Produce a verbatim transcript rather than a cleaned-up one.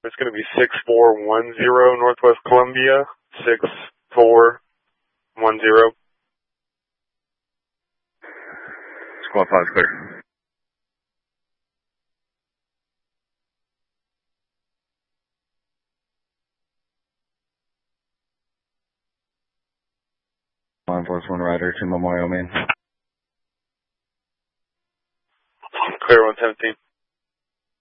It's going to be six four one zero Northwest Columbia, six four one zero. Squad five clear. Law enforcement rider to Memorial Main. Clear one seventeen.